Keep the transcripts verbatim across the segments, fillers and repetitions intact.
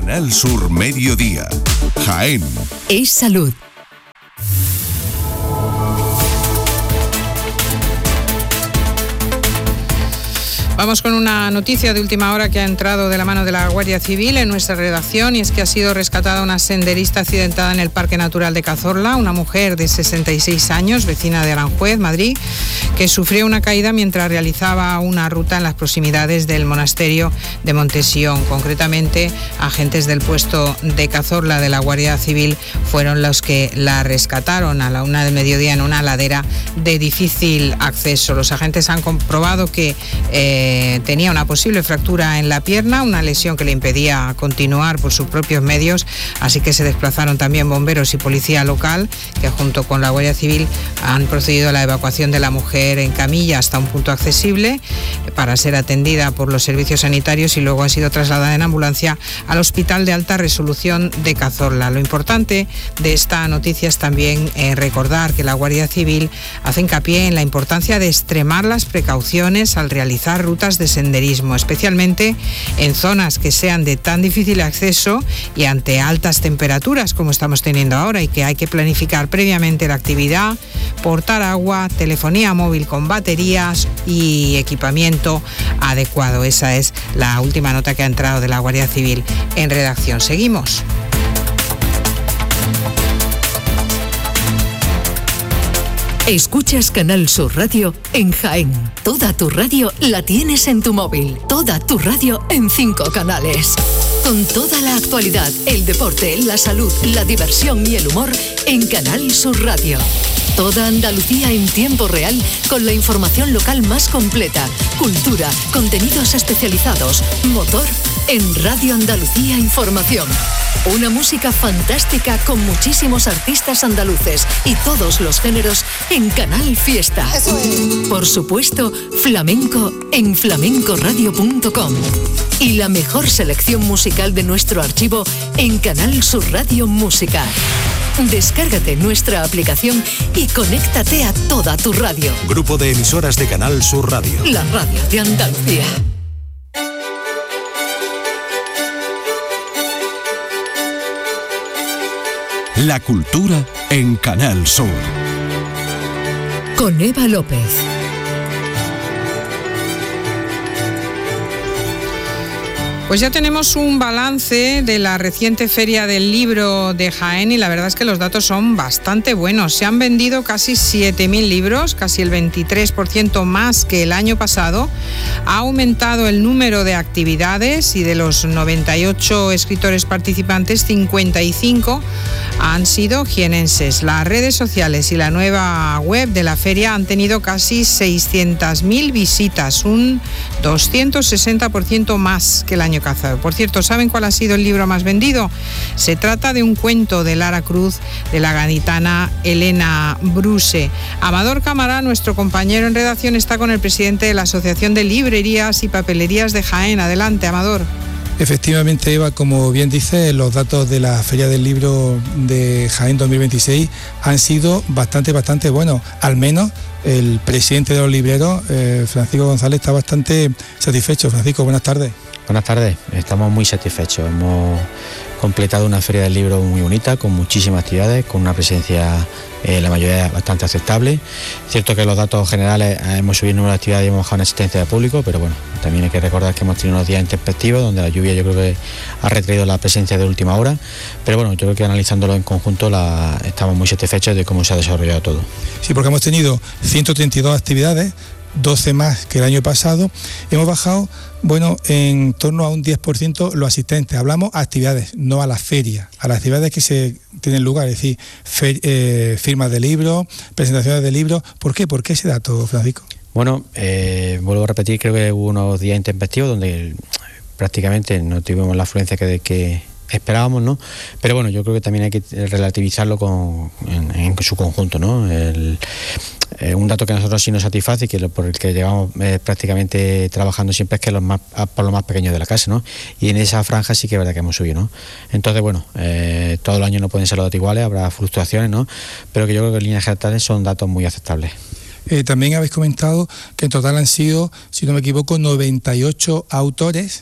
Canal Sur Mediodía. Jaén. Es salud. Vamos con una noticia de última hora que ha entrado de la mano de la Guardia Civil en nuestra redacción, y es que ha sido rescatada una senderista accidentada en el Parque Natural de Cazorla, una mujer de sesenta y seis años, vecina de Aranjuez, Madrid, que sufrió una caída mientras realizaba una ruta en las proximidades del monasterio de Montesión. Concretamente, agentes del puesto de Cazorla de la Guardia Civil fueron los que la rescataron a la una del mediodía en una ladera de difícil acceso. Los agentes han comprobado que eh, tenía una posible fractura en la pierna, una lesión que le impedía continuar por sus propios medios, así que se desplazaron también bomberos y policía local, que junto con la Guardia Civil han procedido a la evacuación de la mujer en camilla hasta un punto accesible para ser atendida por los servicios sanitarios, y luego ha sido trasladada en ambulancia al Hospital de Alta Resolución de Cazorla. Lo importante de esta noticia es también eh, recordar que la Guardia Civil hace hincapié en la importancia de extremar las precauciones al realizar rutas de senderismo, especialmente en zonas que sean de tan difícil acceso y ante altas temperaturas como estamos teniendo ahora, y que hay que planificar previamente la actividad, portar agua, telefonía móvil con baterías y equipamiento adecuado. Esa es la última nota que ha entrado de la Guardia Civil en redacción. Seguimos. Escuchas Canal Sur Radio en Jaén. Toda tu radio la tienes en tu móvil. Toda tu radio en cinco canales. Con toda la actualidad, el deporte, la salud, la diversión y el humor en Canal Sur Radio. Toda Andalucía en tiempo real con la información local más completa. Cultura, contenidos especializados, motor en Radio Andalucía Información. Una música fantástica con muchísimos artistas andaluces y todos los géneros en Canal Fiesta. Por supuesto, flamenco en flamenco radio punto com. Y la mejor selección musical de nuestro archivo en Canal Sur Radio Música. Descárgate nuestra aplicación y conéctate a toda tu radio. Grupo de emisoras de Canal Sur Radio. La radio de Andalucía. La cultura en Canal Sur. Con Eva López. Pues ya tenemos un balance de la reciente Feria del Libro de Jaén, y la verdad es que los datos son bastante buenos. Se han vendido casi siete mil libros, casi el veintitrés por ciento más que el año pasado. Ha aumentado el número de actividades, y de los noventa y ocho escritores participantes, cincuenta y cinco han sido jienenses. Las redes sociales y la nueva web de la feria han tenido casi seiscientas mil visitas, un doscientos sesenta por ciento más que el año pasado. Por cierto, ¿saben cuál ha sido el libro más vendido? Se trata de un cuento de Lara Cruz, de la gaditana Elena Bruse. Amador Cámara, nuestro compañero en redacción, está con el presidente de la Asociación de Librerías y Papelerías de Jaén. Adelante, Amador. Efectivamente, Eva, como bien dice, los datos de la Feria del Libro de Jaén dos mil veintiséis han sido bastante, bastante buenos. Al menos el presidente de los libreros, eh, Francisco González, está bastante satisfecho. Francisco, buenas tardes. Buenas tardes, estamos muy satisfechos. Hemos completado una Feria del Libro muy bonita, con muchísimas actividades, con una presencia, eh, la mayoría bastante aceptable. Es cierto que los datos generales eh, hemos subido el número de actividades y hemos bajado en asistencia de público, pero bueno, también hay que recordar que hemos tenido unos días intempestivos donde la lluvia yo creo que ha retraído la presencia de última hora, pero bueno, yo creo que analizándolo en conjunto la, estamos muy satisfechos de cómo se ha desarrollado todo. Sí, porque hemos tenido ciento treinta y dos actividades, doce más que el año pasado. Hemos bajado, bueno, en torno a un diez por ciento los asistentes. Hablamos a actividades, no a las ferias, a las actividades que se tienen lugar, es decir, fer, eh, firmas de libros, presentaciones de libros. ¿Por qué? ¿Por qué ese dato, Francisco? Bueno, eh, vuelvo a repetir, creo que hubo unos días intempestivos donde prácticamente no tuvimos la afluencia que, de, que esperábamos, ¿no? Pero bueno, yo creo que también hay que relativizarlo con, en, en su conjunto, ¿no? El, eh, un dato que a nosotros sí nos satisface y que lo, por el que llevamos eh, prácticamente trabajando siempre es que los más, por los más pequeños de la casa, ¿no? Y en esa franja sí que es verdad que hemos subido, ¿no? Entonces, bueno, eh, todos los años no pueden ser los datos iguales, habrá fluctuaciones, ¿no? Pero que yo creo que en líneas generales son datos muy aceptables. Eh, también habéis comentado que en total han sido, si no me equivoco, noventa y ocho autores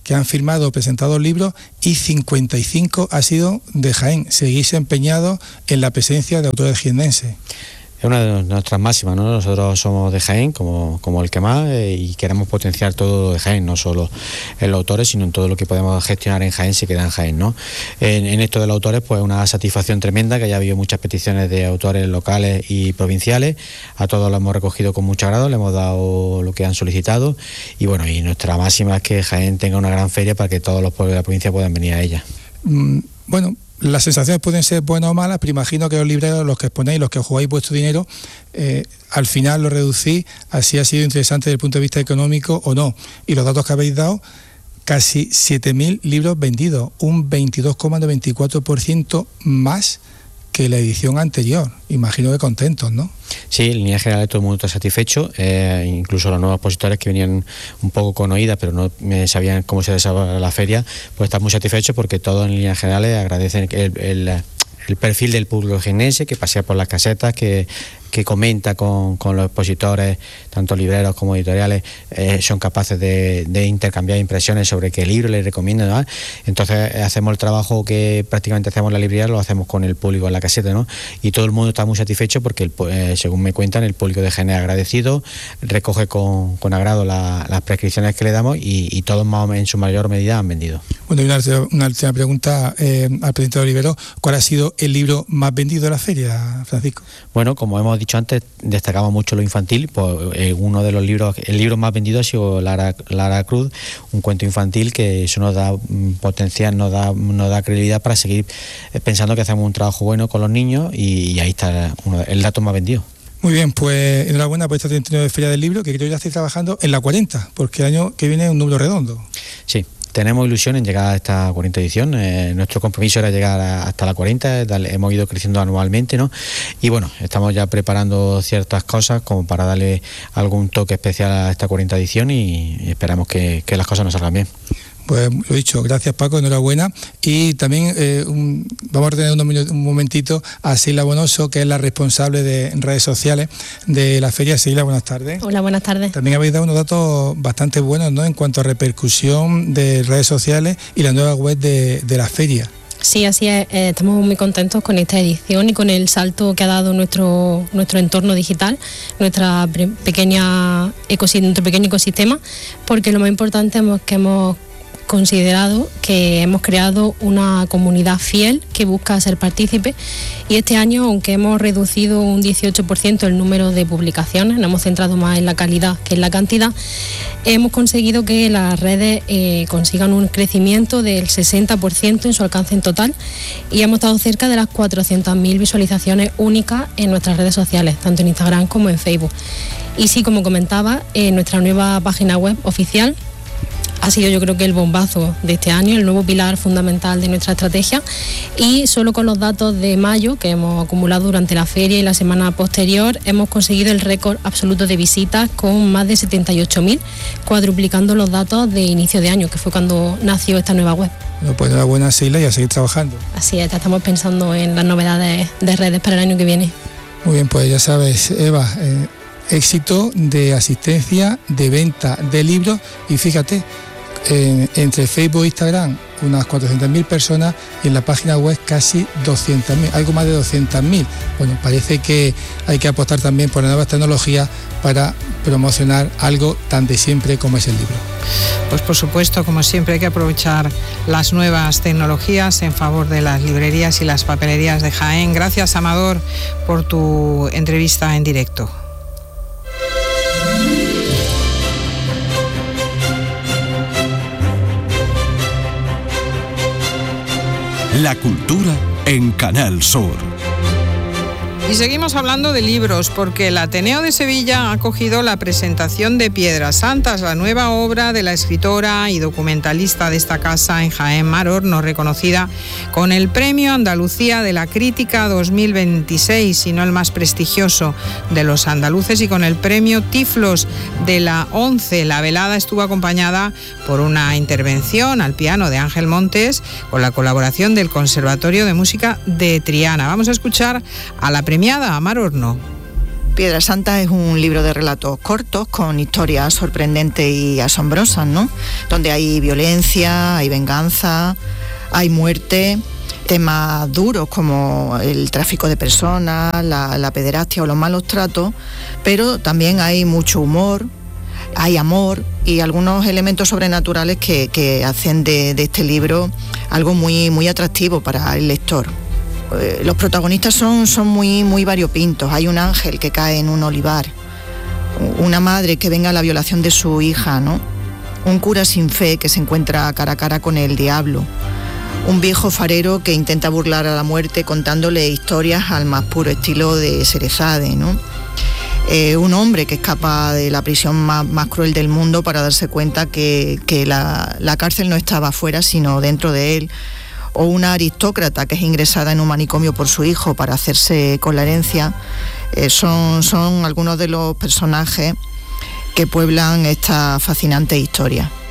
que han firmado o presentado libros y cincuenta y cinco ha sido de Jaén. Seguís empeñados en la presencia de autores jiennenses. Es una de nuestras máximas, ¿no? Nosotros somos de Jaén, como, como el que más, eh, y queremos potenciar todo de Jaén, no solo en los autores, sino en todo lo que podemos gestionar en Jaén, se queda en Jaén, ¿no? En, en esto de los autores, pues una satisfacción tremenda, que haya habido muchas peticiones de autores locales y provinciales, a todos lo hemos recogido con mucho agrado, le hemos dado lo que han solicitado, y bueno, y nuestra máxima es que Jaén tenga una gran feria para que todos los pueblos de la provincia puedan venir a ella. Mm, bueno... Las sensaciones pueden ser buenas o malas, pero imagino que los libreros, los que exponéis, los que jugáis vuestro dinero, eh, al final lo reducís, así ha sido interesante desde el punto de vista económico o no. Y los datos que habéis dado, casi siete mil libros vendidos, un veintidós coma noventa y cuatro por ciento más que la edición anterior. Imagino que contentos, ¿no? Sí, en línea general todo el mundo está satisfecho, eh, incluso los nuevos expositores que venían un poco con oídas, pero no sabían cómo se desarrollaba la feria, pues están muy satisfechos porque todos en líneas generales agradecen el, el, el perfil del público jiennense que pasea por las casetas, que que comenta con, con los expositores, tanto libreros como editoriales, eh, son capaces de, de intercambiar impresiones sobre qué libro les recomiendan, ¿no? Entonces eh, hacemos el trabajo que prácticamente hacemos en la librería, lo hacemos con el público en la caseta, ¿no? Y todo el mundo está muy satisfecho porque, el, eh, según me cuentan, el público de Jaén es agradecido, recoge con, con agrado la, las prescripciones que le damos y, y todos más o menos en su mayor medida han vendido. Bueno, y una, una última pregunta eh, al presidente de Olivero, ¿cuál ha sido el libro más vendido de la feria, Francisco? Bueno, como hemos dicho antes, destacamos mucho lo infantil, pues eh, uno de los libros, el libro más vendido ha sido Lara, Lara Cruz, un cuento infantil, que eso nos da potencial, nos da, nos da credibilidad para seguir pensando que hacemos un trabajo bueno con los niños y, y ahí está uno, el dato más vendido. Muy bien, pues enhorabuena por esta treinta y nueve Feria del Libro, que creo que ya estáis trabajando en la cuarenta, porque el año que viene es un número redondo. Sí. Tenemos ilusión en llegar a esta cuarenta edición, eh, nuestro compromiso era llegar a, hasta la cuarenta, dale, hemos ido creciendo anualmente, ¿no? Y bueno, estamos ya preparando ciertas cosas como para darle algún toque especial a esta cuarenta edición y, y esperamos que, que las cosas nos salgan bien. Pues lo dicho, gracias Paco, enhorabuena. Y también eh, un, vamos a tener un, un momentito a Seila Bonoso, que es la responsable de redes sociales de la feria. Seila, buenas tardes. Hola, buenas tardes. También habéis dado unos datos bastante buenos, ¿no?, en cuanto a repercusión de redes sociales y la nueva web de, de la feria. Sí, así es. Eh, estamos muy contentos con esta edición y con el salto que ha dado nuestro nuestro entorno digital, nuestra pequeña ecosistema, nuestro pequeño ecosistema, porque lo más importante es que hemos considerado que hemos creado una comunidad fiel que busca ser partícipe y este año, aunque hemos reducido un dieciocho por ciento el número de publicaciones, nos hemos centrado más en la calidad que en la cantidad, hemos conseguido que las redes eh, consigan un crecimiento del sesenta por ciento en su alcance en total y hemos estado cerca de las cuatrocientas mil visualizaciones únicas en nuestras redes sociales, tanto en Instagram como en Facebook. Y sí, como comentaba, en nuestra nueva página web oficial ha sido, yo creo, que el bombazo de este año, el nuevo pilar fundamental de nuestra estrategia, y solo con los datos de mayo que hemos acumulado durante la feria y la semana posterior hemos conseguido el récord absoluto de visitas con más de setenta y ocho mil, cuadruplicando los datos de inicio de año, que fue cuando nació esta nueva web. Bueno, pues enhorabuena, Seila, y a seguir trabajando. Así es, estamos pensando en las novedades de redes para el año que viene. Muy bien, pues ya sabes, Eva, eh, éxito de asistencia, de venta de libros, y fíjate, eh, entre Facebook e Instagram unas cuatrocientas mil personas y en la página web casi doscientas mil, algo más de doscientas mil. Bueno, parece que hay que apostar también por las nuevas tecnologías para promocionar algo tan de siempre como es el libro. Pues por supuesto, como siempre, hay que aprovechar las nuevas tecnologías en favor de las librerías y las papelerías de Jaén. Gracias, Amador, por tu entrevista en directo. La cultura en Canal Sur. Y seguimos hablando de libros, porque el Ateneo de Sevilla ha acogido la presentación de Piedras Santas, la nueva obra de la escritora y documentalista de esta casa en Jaén, Mar Horno, reconocida con el Premio Andalucía de la Crítica dos mil veintiséis, si no el más prestigioso de los andaluces, y con el Premio Tiflos de la ONCE. La velada estuvo acompañada por una intervención al piano de Ángel Montes, con la colaboración del Conservatorio de Música de Triana. Vamos a escuchar a la premiada, Mar Horno. Piedra Santa es un libro de relatos cortos con historias sorprendentes y asombrosas, ¿no? Donde hay violencia, hay venganza, hay muerte, temas duros como el tráfico de personas, la, la pederastia o los malos tratos, pero también hay mucho humor, hay amor y algunos elementos sobrenaturales que, que hacen de, de este libro algo muy, muy atractivo para el lector. Los protagonistas son, son muy, muy variopintos. Hay un ángel que cae en un olivar, una madre que venga a la violación de su hija, ¿no? Un cura sin fe que se encuentra cara a cara con el diablo, un viejo farero que intenta burlar a la muerte contándole historias al más puro estilo de Sherezade, ¿no? Eh, un hombre que escapa de la prisión más, más cruel del mundo para darse cuenta que, que la, la cárcel no estaba afuera sino dentro de él, o una aristócrata que es ingresada en un manicomio por su hijo para hacerse con la herencia. Eh, son, son algunos de los personajes que pueblan esta fascinante historia.